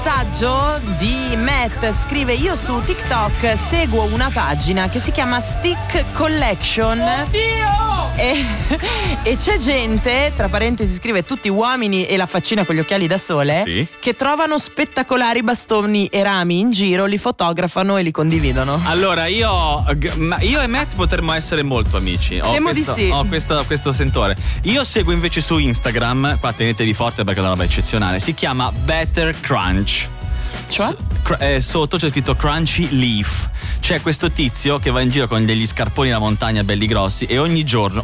Messaggio di Matt, scrive: io su TikTok seguo una pagina che si chiama Stick Collection. E c'è gente, tra parentesi scrive tutti uomini e la faccina con gli occhiali da sole, sì, che trovano spettacolari bastoni e rami in giro, li fotografano e li condividono. Allora io e Matt potremmo essere molto amici. Temo di sì. Ho questo sentore. Io seguo invece su Instagram, qua tenetevi forte perché è una roba eccezionale, si chiama Better Crunch. Cioè? Sotto c'è scritto Crunchy Leaf. C'è questo tizio che va in giro con degli scarponi alla montagna belli grossi e ogni giorno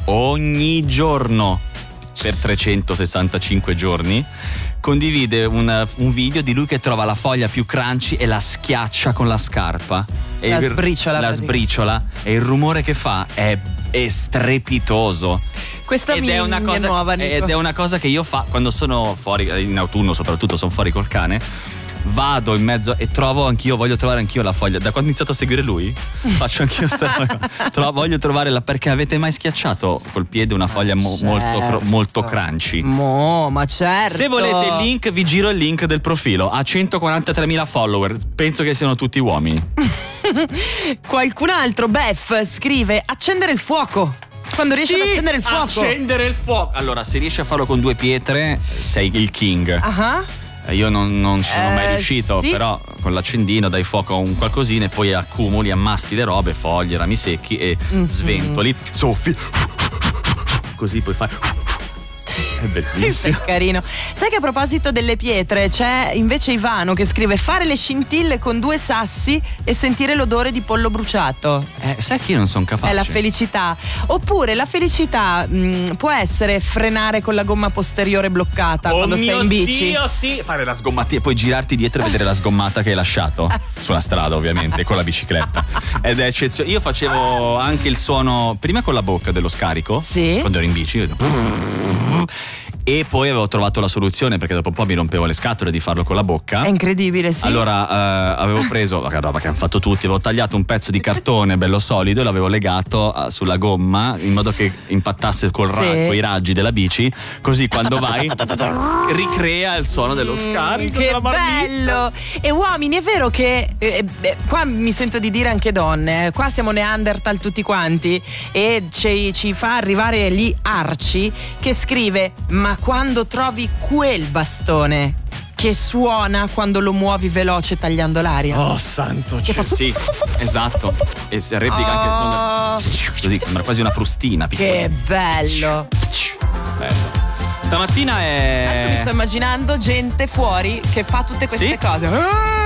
per 365 giorni condivide un video di lui che trova la foglia più crunchy e la schiaccia con la scarpa e la sbriciola e il rumore che fa è strepitoso. Questa è una cosa nuova, ed è una cosa che io quando sono fuori in autunno, soprattutto sono fuori col cane, vado in mezzo e voglio trovare anch'io la foglia. Da quando ho iniziato a seguire lui faccio anch'io voglio trovarla, perché avete mai schiacciato col piede una foglia molto crunchy? Ma certo. Se volete il link, vi giro il link del profilo. Ha 143.000 follower, penso che siano tutti uomini. Qualcun altro, Beth, scrive: accendere il fuoco. Quando riesci ad accendere il fuoco. Accendere il fuoco. Allora, se riesci a farlo con 2 pietre, sei il king. Io non ci sono mai riuscito, sì. Però con l'accendino dai fuoco a un qualcosina e poi accumuli, ammassi le robe, foglie, rami secchi e sventoli, soffi, così poi fai. È bellissimo. È carino. Sai che a proposito delle pietre c'è invece Ivano che scrive: fare le scintille con 2 sassi e sentire l'odore di pollo bruciato. Sai che io non sono capace. È la felicità. Oppure la felicità può essere frenare con la gomma posteriore bloccata quando sei in bici. Dio, sì. Fare la sgommata e poi girarti dietro e vedere la sgommata che hai lasciato sulla strada, ovviamente, con la bicicletta. Ed è eccezionale. Io facevo anche il suono prima con la bocca dello scarico, sì, quando ero in bici. E poi avevo trovato la soluzione, perché dopo un po' mi rompevo le scatole di farlo con la bocca. È incredibile, sì. Allora avevo preso la roba che hanno fatto tutti, avevo tagliato un pezzo di cartone bello solido e l'avevo legato sulla gomma in modo che impattasse con i raggi della bici, così quando vai ricrea il suono dello scarico. Che bello! E uomini, è vero che qua mi sento di dire anche donne, qua siamo Neanderthal tutti quanti, e ci fa arrivare lì Arci che scrive: ma quando trovi quel bastone che suona quando lo muovi veloce tagliando l'aria. Oh santo cielo. Sì, esatto. E si replica anche il suono così, sembra quasi una frustina piccola. Che bello. Bello. Stamattina Adesso mi sto immaginando gente fuori che fa tutte queste cose.